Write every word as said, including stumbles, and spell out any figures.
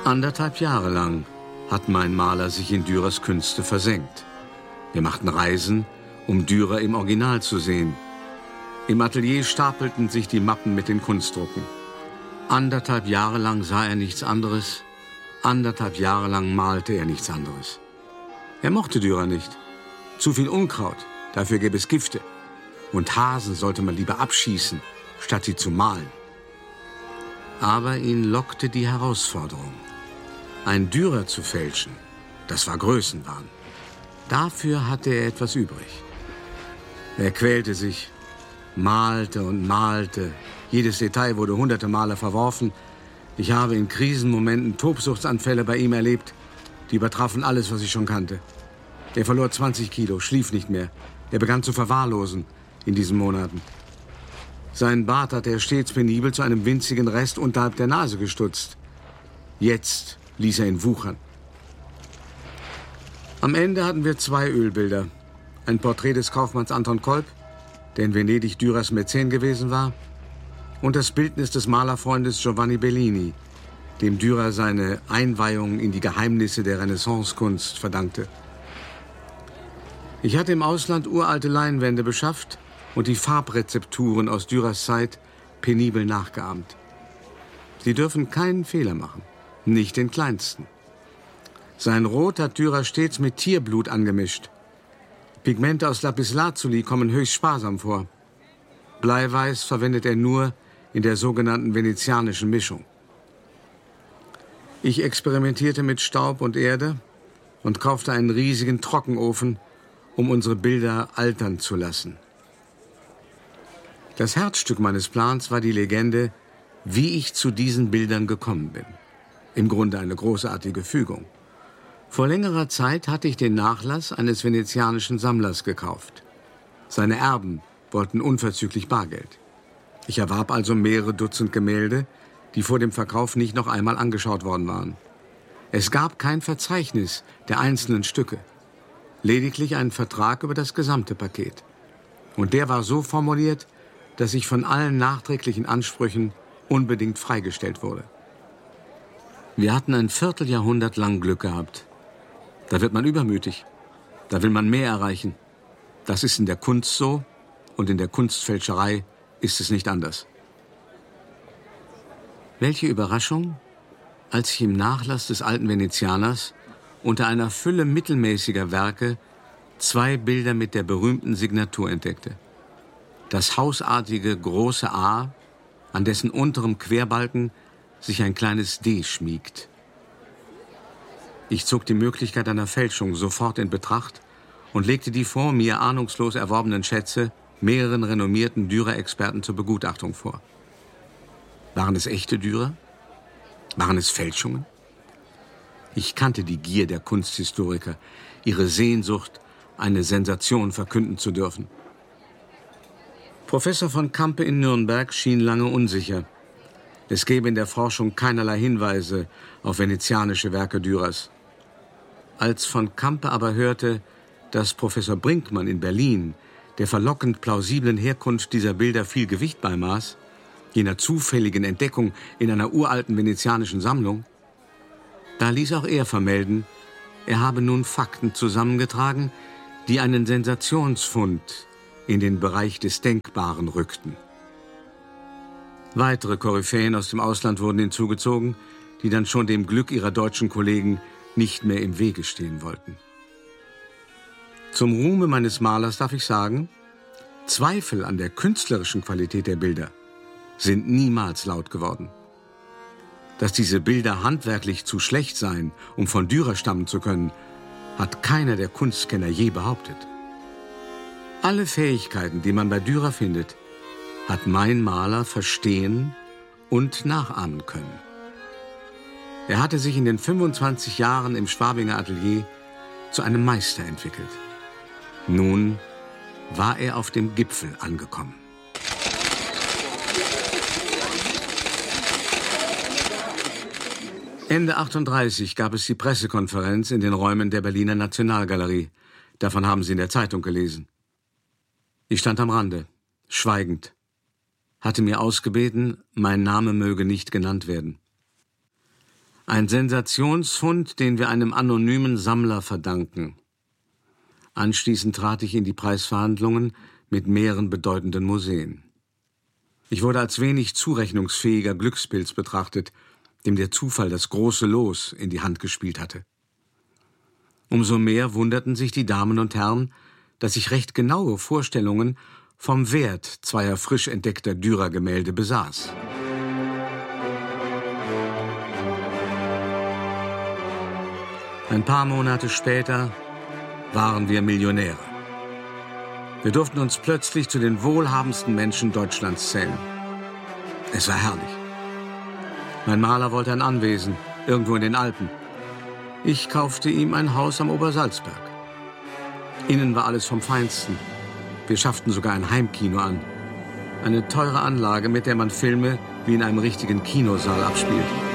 Anderthalb Jahre lang hat mein Maler sich in Dürers Künste versenkt. Wir machten Reisen, um Dürer im Original zu sehen. Im Atelier stapelten sich die Mappen mit den Kunstdrucken. Anderthalb Jahre lang sah er nichts anderes. Anderthalb Jahre lang malte er nichts anderes. Er mochte Dürer nicht. Zu viel Unkraut, dafür gäbe es Gifte. Und Hasen sollte man lieber abschießen, statt sie zu malen. Aber ihn lockte die Herausforderung. Ein Dürer zu fälschen, das war Größenwahn. Dafür hatte er etwas übrig. Er quälte sich, malte und malte. Jedes Detail wurde hunderte Male verworfen. Ich habe in Krisenmomenten Tobsuchtsanfälle bei ihm erlebt. Die übertrafen alles, was ich schon kannte. Er verlor zwanzig Kilo, schlief nicht mehr. Er begann zu verwahrlosen in diesen Monaten. Sein Bart hatte er stets penibel zu einem winzigen Rest unterhalb der Nase gestutzt. Jetzt ließ er ihn wuchern. Am Ende hatten wir zwei Ölbilder. Ein Porträt des Kaufmanns Anton Kolb, der in Venedig Dürers Mäzen gewesen war, und das Bildnis des Malerfreundes Giovanni Bellini, dem Dürer seine Einweihung in die Geheimnisse der Renaissancekunst verdankte. Ich hatte im Ausland uralte Leinwände beschafft und die Farbrezepturen aus Dürers Zeit penibel nachgeahmt. Sie dürfen keinen Fehler machen, nicht den kleinsten. Sein Rot hat Dürer stets mit Tierblut angemischt. Pigmente aus Lapislazuli kommen höchst sparsam vor. Bleiweiß verwendet er nur in der sogenannten venezianischen Mischung. Ich experimentierte mit Staub und Erde und kaufte einen riesigen Trockenofen, um unsere Bilder altern zu lassen. Das Herzstück meines Plans war die Legende, wie ich zu diesen Bildern gekommen bin. Im Grunde eine großartige Fügung. Vor längerer Zeit hatte ich den Nachlass eines venezianischen Sammlers gekauft. Seine Erben wollten unverzüglich Bargeld. Ich erwarb also mehrere Dutzend Gemälde, die vor dem Verkauf nicht noch einmal angeschaut worden waren. Es gab kein Verzeichnis der einzelnen Stücke, lediglich einen Vertrag über das gesamte Paket. Und der war so formuliert, dass ich von allen nachträglichen Ansprüchen unbedingt freigestellt wurde. Wir hatten ein Vierteljahrhundert lang Glück gehabt. Da wird man übermütig. Da will man mehr erreichen. Das ist in der Kunst so und in der Kunstfälscherei ist es nicht anders. Welche Überraschung, als ich im Nachlass des alten Venezianers unter einer Fülle mittelmäßiger Werke zwei Bilder mit der berühmten Signatur entdeckte. Das hausartige große A, an dessen unterem Querbalken sich ein kleines D schmiegt. Ich zog die Möglichkeit einer Fälschung sofort in Betracht und legte die vor mir ahnungslos erworbenen Schätze mehreren renommierten Dürer-Experten zur Begutachtung vor. Waren es echte Dürer? Waren es Fälschungen? Ich kannte die Gier der Kunsthistoriker, ihre Sehnsucht, eine Sensation verkünden zu dürfen. Professor von Campe in Nürnberg schien lange unsicher. Es gäbe in der Forschung keinerlei Hinweise auf venezianische Werke Dürers. Als von Campe aber hörte, dass Professor Brinkmann in Berlin der verlockend plausiblen Herkunft dieser Bilder viel Gewicht beimaß, jener zufälligen Entdeckung in einer uralten venezianischen Sammlung, da ließ auch er vermelden, er habe nun Fakten zusammengetragen, die einen Sensationsfund in den Bereich des Denkbaren rückten. Weitere Koryphäen aus dem Ausland wurden hinzugezogen, die dann schon dem Glück ihrer deutschen Kollegen nicht mehr im Wege stehen wollten. Zum Ruhme meines Malers darf ich sagen, Zweifel an der künstlerischen Qualität der Bilder sind niemals laut geworden. Dass diese Bilder handwerklich zu schlecht seien, um von Dürer stammen zu können, hat keiner der Kunstkenner je behauptet. Alle Fähigkeiten, die man bei Dürer findet, hat mein Maler verstehen und nachahmen können. Er hatte sich in den fünfundzwanzig Jahren im Schwabinger Atelier zu einem Meister entwickelt. Nun war er auf dem Gipfel angekommen. Ende achtunddreißig gab es die Pressekonferenz in den Räumen der Berliner Nationalgalerie. Davon haben Sie in der Zeitung gelesen. Ich stand am Rande, schweigend, hatte mir ausgebeten, mein Name möge nicht genannt werden. Ein Sensationsfund, den wir einem anonymen Sammler verdanken. Anschließend trat ich in die Preisverhandlungen mit mehreren bedeutenden Museen. Ich wurde als wenig zurechnungsfähiger Glückspilz betrachtet, dem der Zufall das große Los in die Hand gespielt hatte. Umso mehr wunderten sich die Damen und Herren, dass ich recht genaue Vorstellungen vom Wert zweier frisch entdeckter Dürer-Gemälde besaß. Ein paar Monate später waren wir Millionäre. Wir durften uns plötzlich zu den wohlhabendsten Menschen Deutschlands zählen. Es war herrlich. Mein Maler wollte ein Anwesen, irgendwo in den Alpen. Ich kaufte ihm ein Haus am Obersalzberg. Innen war alles vom Feinsten. Wir schafften sogar ein Heimkino an. Eine teure Anlage, mit der man Filme wie in einem richtigen Kinosaal abspielt.